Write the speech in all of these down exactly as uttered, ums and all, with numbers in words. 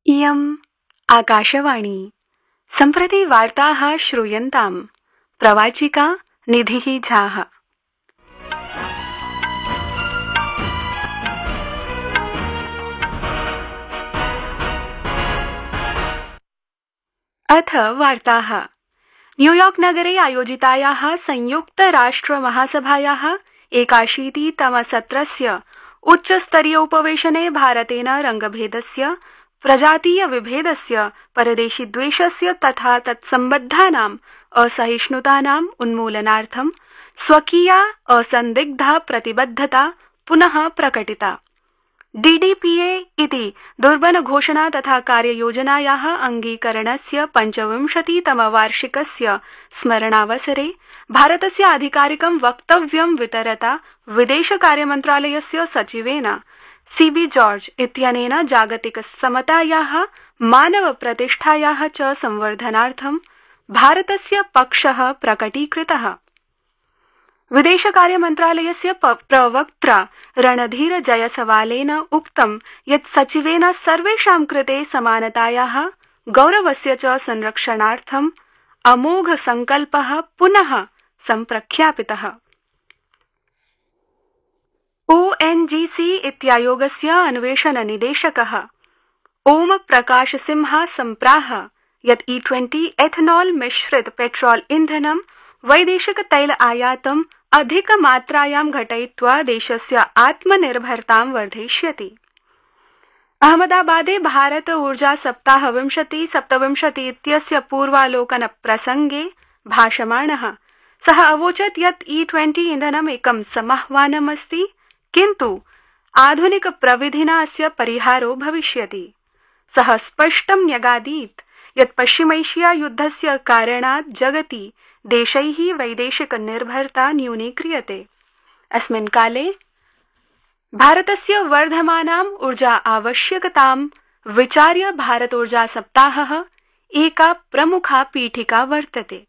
इयम् आकाशवाणी। सम्प्रति वार्ताः श्रूयन्ताम्। प्रवाचिका निधिः झाः। अथ वार्ताः। न्यूयॉर्क नगरे आयोजितायाः संयुक्त राष्ट्र महासभायाः एकाशीतितमसत्रस्य उच्चस्तरीयोपवेशने भारतेन रंगभेदस्य, प्रजातीय विभेदस्य, परदेशीद्वेषस्य तथा तत्सम्बद्धानाम् असहिष्णुतानाम् उन्मूलनार्थं स्वकीया असन्दिग्धा प्रतिबद्धता पुनः प्रकटिता। डीडीपीए इति दुर्बन घोषणा तथा कार्ययोजनायाः अङ्गीकरणस्य पञ्चविंशतितमवार्षिकस्य स्मरणावसरे भारतस्य आधिकारिकं वक्तव्यं वितरता विदेशकार्यमन्त्रालयस्य सचिवेन सीबी जॉर्ज इत्यनेन जागतिकसमतायाः, मानवप्रतिष्ठायाः च संवर्धनार्थं भारतस्य पक्षः प्रकटीकृतः। विदेशकार्यमन्त्रालयस्य प्रवक्त्रा रणधीर जयसवालेन उक्तं यत् सचिवेन सर्वेषां कृते समानतायाः, गौरवस्य च संरक्षणार्थं अमोघ संकल्पः पुनः सम्प्रख्यापितः। ओएनजीसी इत्यायोगस्य अन्वेषण निदेशकः ओम प्रकाश सिंहा सम्प्राह यत् ई ट्वेंटी एथनॉल मिश्रित पेट्रोल ईंधनं वैदेशिक तैल आयातम् अधिकमात्रायां घटयित्वा देशस्य आत्मनिर्भरतां वर्धयिष्यति। अहमदाबादे भारत ऊर्जा सप्ताह विंशति सप्तविंशति इत्यस्य पूर्वालोकन प्रसंगे भाषमाणः सः अवोचत् यत् ई ट्वेंटी ईंधनम् एकं समाह्वानमस्ति, किन्तु आधुनिक प्रविधिना अस्य परिहारो भविष्यति। सः स्पष्टं न्यगादीत् यत् पश्चिमैशिया युद्धस्य कारणात् जगति देशैः वैदेशिक निर्भरता न्यूनीक्रियते। अस्मिन् काले भारतस्य वर्धमानाम् ऊर्जा आवश्यकतां विचार्य भारत ऊर्जा सप्ताहः एका प्रमुखा पीठिका वर्तते।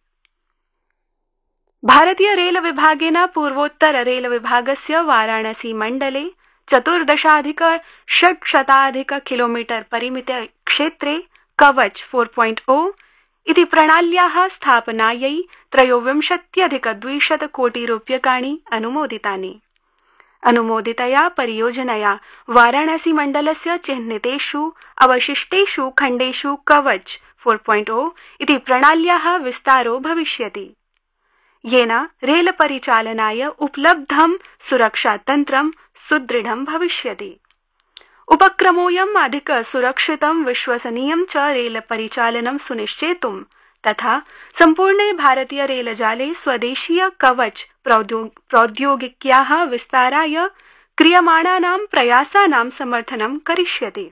भारतीय रेल विभागेन पूर्वोत्तर रेल विभागस्य वाराणसी मण्डले चतुर्दशाधिक षट्शताधिक किलोमीटर परिमित क्षेत्रे कवच फोर पॉइंट ओ इति प्रणाल्याः स्थापनायै त्रयोविंशत्यधिक द्विशत कोटि रूप्यकाणि अनुमोदितानि। अनुमोदितया परियोजनया वाराणसी मण्डलस्य चिह्नितेषु अवशिष्टेषु खण्डेषु कवच फोर पॉइंट ओ इति प्रणाल्याः विस्तारो भविष्यति, येन रेल परिचालनाय उपलब्धं सुरक्षातन्त्रं सुदृढं भविष्यति। उपक्रमोऽयम् अधिक सुरक्षितं, विश्वसनीयं च रेल परिचालनं सुनिश्चेतुं तथा सम्पूर्णे भारतीय रेलजाले स्वदेशीय कवच प्रौद्योगिक्याः विस्ताराय क्रियमाणानां प्रयासानां समर्थनं करिष्यति।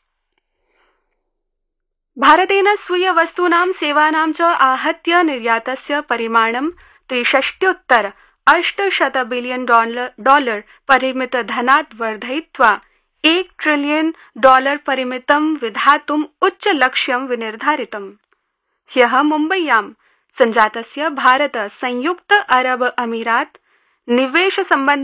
भारतेन स्वीय वस्तूनां सेवानां च आहत्य निर्यातस्य परिमाणं त्रिषष्ट्युत्तर अष्टशत बिलियन डॉलर परिमित धनात् वर्धयित्वा एक ट्रिलियन डॉलर परिमितं विधातुम् उच्च लक्ष्यं विनिर्धारितम्। ह्यः मुम्बय्यां सञ्जातस्य भारत संयुक्त अरब अमीरात निवेश सम्बन्ध